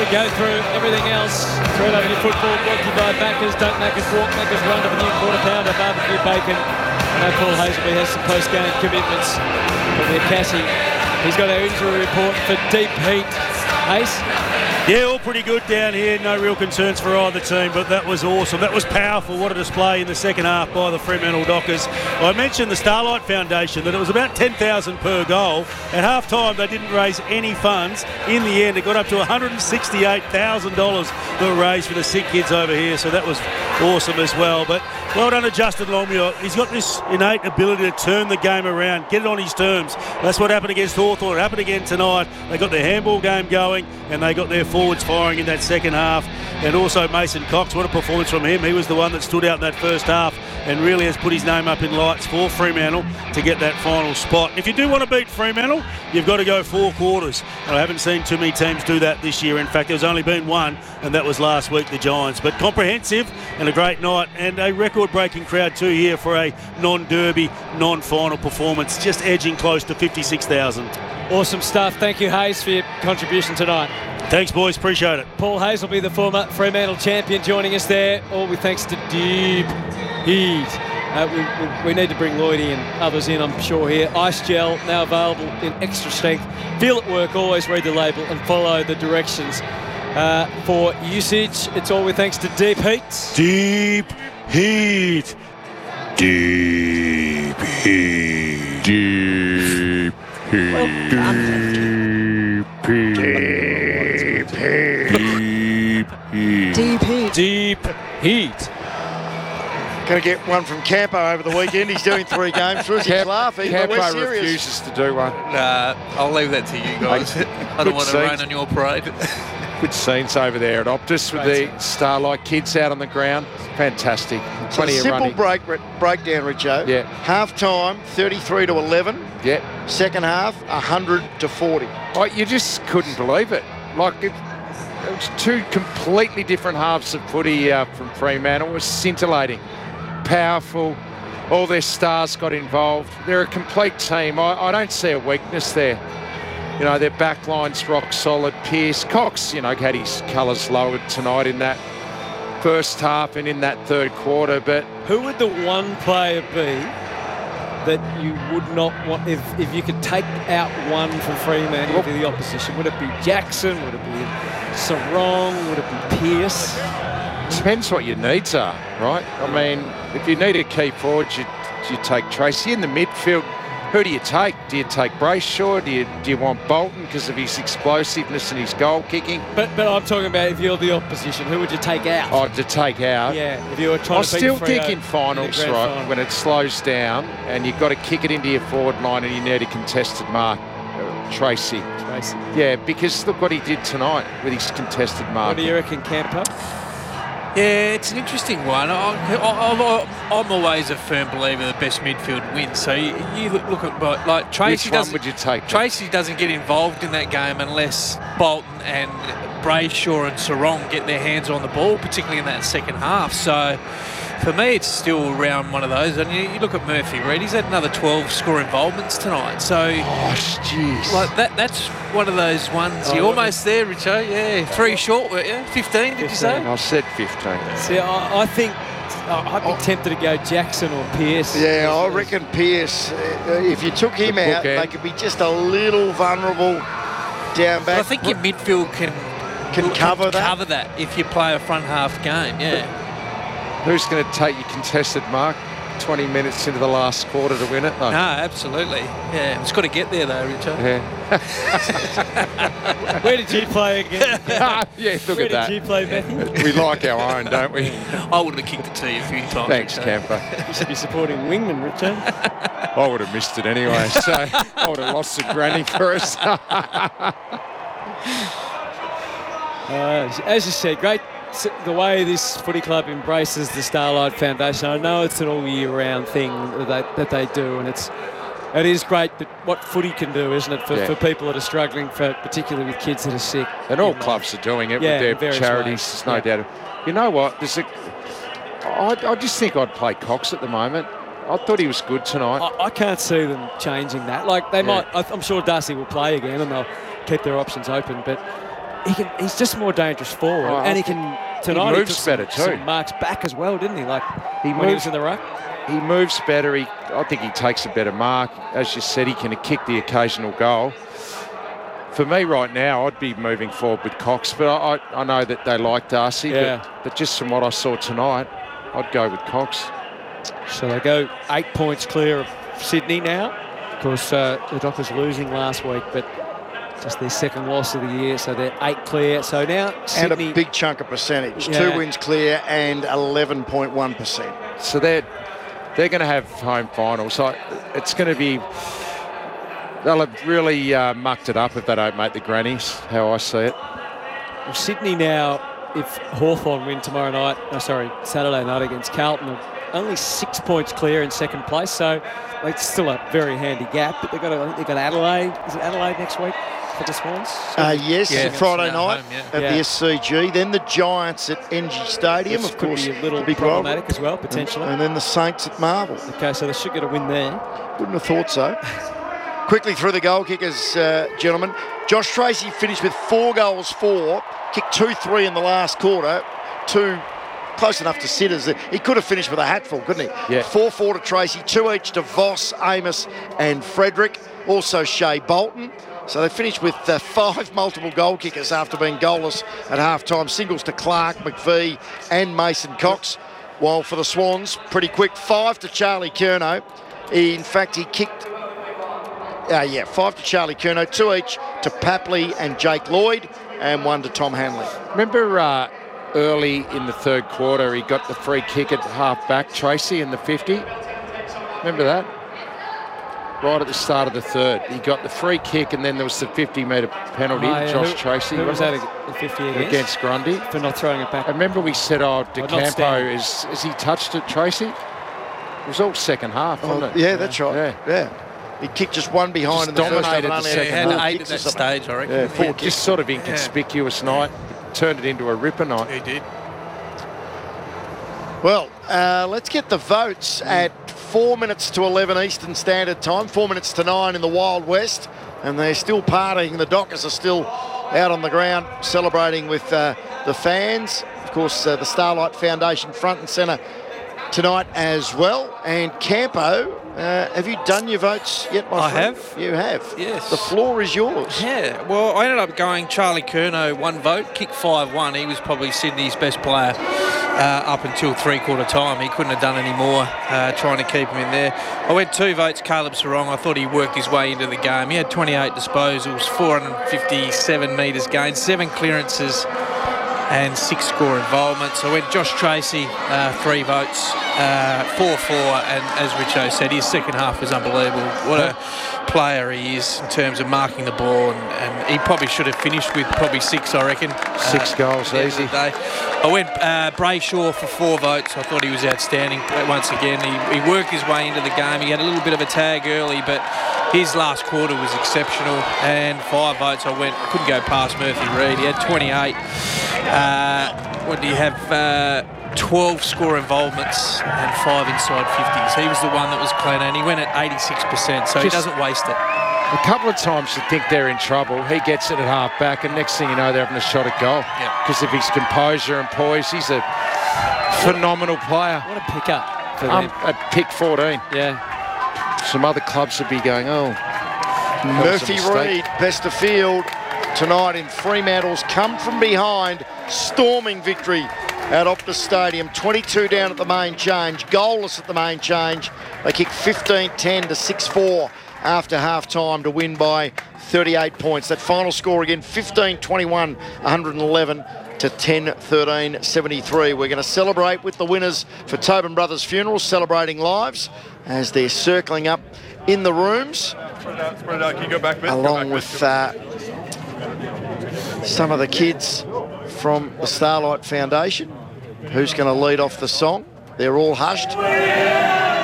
we go through everything else. Thread over your football, brought to you by Macca's. Don't Macca's walk, Macca's run of a new quarter pounder barbecue bacon. I know Paul Hazelby has some post-game commitments. But with Cassie, he's got our injury report for deep heat. Ace? Yeah, all pretty good down here. No real concerns for either team, but that was awesome. That was powerful. What a display in the second half by the Fremantle Dockers. I mentioned the Starlight Foundation, that it was about $10,000 per goal. At half-time, they didn't raise any funds. In the end, it got up to $168,000 that were raised for the sick kids over here, so that was awesome as well. But well done to Justin Longmuir. He's got this innate ability to turn the game around, get it on his terms. That's what happened against Hawthorn. It happened again tonight. They got their handball game going, and they got their forwards firing in that second half. And also Mason Cox, what a performance from him. He was the one that stood out in that first half and really has put his name up in lights for Fremantle to get that final spot. If you do want to beat Fremantle, you've got to go 4 quarters. And I haven't seen too many teams do that this year. In fact, there's only been one, and that was last week, the Giants. But comprehensive and a great night, and a record-breaking crowd too here for a non-derby, non-final performance, just edging close to 56,000. Awesome stuff. Thank you, Hayes, for your contribution tonight. Thanks, boys. Appreciate it. Paul Hazelby, the former Fremantle champion, joining us there, all with thanks to Deep Heat. We need to bring Lloydie and others in, I'm sure, here. Ice Gel, now available in extra strength. Feel at work, always read the label and follow the directions for usage. It's all with thanks to Deep Heat. Deep Heat. Deep Heat. Deep Heat. Deep Heat. Deep Heat. Going to get one from Campo over the weekend. He's doing 3 games. He's laughing, but we're Campo serious. refuses to do one. Nah, I'll leave that to you guys. I don't want to rain on your parade. Good scenes over there at Optus with the Starlight kids out on the ground. Fantastic. So Plenty of simple running. breakdown, Richo. Yeah. Half time, 33-11. Yeah. Second half, 100-40. Oh, you just couldn't believe it. Like, it was 2 completely different halves of footy from Fremantle. It was scintillating, powerful. All their stars got involved. They're a complete team. I don't see a weakness there. You know, their backline's rock solid. Pearce, Cox, you know, had his colours lowered tonight in that first half and in that third quarter. But who would the one player be that you would not want, if you could take out one from Fremantle to the opposition? Would it be Jackson? Would it be Sarong? Would it be Pearce? Depends what your needs are, right? I mean, if you need a key forward, you take Tracy. In the midfield, who do you take? Do you take Brayshaw? Do you want Bolton because of his explosiveness and his goal kicking? But I'm talking about if you're the opposition, who would you take out? Oh, to take out? Yeah, if you were trying I to beat still Freo think in finals, in right, final. when it slows down and you've got to kick it into your forward line and you need a contested mark, Tracy. Yeah, because look what he did tonight with his contested mark. What do you reckon, Campo? Yeah, it's an interesting one. I'm always a firm believer the best midfield wins. So you look at like Tracy. Which one would you take? Tracy doesn't get involved in that game unless Bolton and Brayshaw and Sarong get their hands on the ball, particularly in that second half. So for me, it's still around one of those. And you look at Murphy Reid; he's had another 12 score involvements tonight. So, jeez, like that's one of those ones. You're almost there, Richo. Yeah, 3 short, weren't you? 15, did you say? I said 15. See, I think I'd be tempted to go Jackson or Pearce. Yeah, I reckon Pearce. If you took him out, they could be just a little vulnerable down back. Well, I think your midfield can cover that. Cover that if you play a front half game. Yeah. Who's going to take your contested mark 20 minutes into the last quarter to win it, though? No, absolutely. Yeah, it's got to get there, though, Richard. Yeah. Where did you play again? Yeah, look Where at that. did you play, Matthew? We like our own, don't we? I would have kicked it to you a few times. Thanks, Richard. Camper. You should be supporting Wingman, Richard. I would have missed it anyway, so I would have lost the granny for us. As you said, great the way this footy club embraces the Starlight Foundation. I know it's an all-year-round thing that they do, and it is great that what footy can do, isn't it, for people that are struggling, particularly with kids that are sick. And all clubs are doing it with their charities, there's no doubt. You know what? I just think I'd play Cox at the moment. I thought he was good tonight. I can't see them changing that. Like, they might. I'm sure Darcy will play again, and they'll keep their options open, but he's just more dangerous forward, and he can tonight. He moves better too. Some marks back as well, didn't he? Like he when he was in the ruck. He moves better. I think he takes a better mark. As you said, he can kick the occasional goal. For me right now, I'd be moving forward with Cox, but I know that they like Darcy. Yeah. But just from what I saw tonight, I'd go with Cox. So they go 8 points clear of Sydney now. Of course, the Dockers losing last week, but just their second loss of the year, so they're 8 clear. So now Sydney... And a big chunk of percentage. Yeah. 2 wins clear and 11.1%. So they're going to have home finals. So it's going to be... They'll have really mucked it up if they don't make the grannies, how I see it. Well, Sydney now, if Hawthorn win Saturday night against Carlton, are only 6 points clear in second place, so it's still a very handy gap. But I think they've got Adelaide. Is it Adelaide next week for the Swans? Yes, Friday night home, at the SCG. Then the Giants at NG Stadium, Which of course. could be a little big problematic rivalry. as well, potentially. And then the Saints at Marvel. Okay, so they should get a win there. Wouldn't have thought so. Quickly through the goal kickers, gentlemen. Josh Tracy finished with 4 goals for, kicked 2-3 in the last quarter. 2 close enough to sitters. He could have finished with a hatful, couldn't he? Yeah. 4-4 to Tracy, 2 each to Voss, Amos and Frederick. Also Shea Bolton. So they finished with 5 multiple goal kickers after being goalless at half-time. Singles to Clark, McVie and Mason Cox. While for the Swans, pretty quick, 5 to Charlie Curnow. In fact, he kicked... 5 to Charlie Curnow, 2 each to Papley and Jake Lloyd, and 1 to Tom Hanley. Remember early in the third quarter, he got the free kick at half-back, Tracy, in the 50? Remember that? Right at the start of the third. He got the free kick, and then there was the 50-metre penalty, Josh Tracy. Who was that, the 50 against Grundy? For not throwing it back. I remember we said, De Campo, has he touched it, Tracy? It was all second half, wasn't it? Yeah, that's right. Yeah. He kicked just 1 behind in the first half. Dominated the second half. half. He had 8 at that stage, I reckon. Yeah, 4 kicks. Just sort of inconspicuous night. Turned it into a ripper night. He did. Well, let's get the votes at 4 minutes to 11 Eastern Standard Time, 4 minutes to 9 in the Wild West, and they're still partying. The Dockers are still out on the ground celebrating with the fans. Of course, the Starlight Foundation front and centre tonight as well. And Campo, have you done your votes yet, my friend? I have. You have? Yes. The floor is yours. Yeah, well, I ended up going Charlie Curnow, 1 vote, kicked 5-1. He was probably Sydney's best player up until three-quarter time. He couldn't have done any more trying to keep him in there. I went 2 votes, Caleb Sarong. I thought he worked his way into the game. He had 28 disposals, 457 metres gained, 7 clearances and 6 score involvements. I went Josh Tracy, 3 votes, 4-4, and as Richo said, his second half was unbelievable. What a player he is in terms of marking the ball, and he probably should have finished with probably 6, I reckon. 6 goals, easy. I went Brayshaw for 4 votes. I thought he was outstanding once again. He worked his way into the game. He had a little bit of a tag early, but his last quarter was exceptional. And 5 votes, I couldn't go past Murphy Reid. He had 28. What do you have? 12 score involvements and 5 inside 50s. He was the one that was clean, and he went at 86%, so he doesn't waste it. A couple of times you think they're in trouble. He gets it at half-back, and next thing you know, they're having a shot at goal. Because of his composure and poise, he's a phenomenal player. What a pickup for them. At pick 14. Yeah. Some other clubs would be going, Murphy Reid, best of field tonight in Fremantle's come from behind, storming victory at Optus Stadium. 22 down at the main change, goalless at the main change. They kicked 15-10 to 6-4 after half-time to win by 38 points. That final score again, 15-21, 111 to 10-13, 73. We're going to celebrate with the winners for Tobin Brothers Funerals, celebrating lives as they're circling up in the rooms. Spread out. Can you go back a bit? Along with some of the kids from the Starlight Foundation. Who's going to lead off the song? They're all hushed.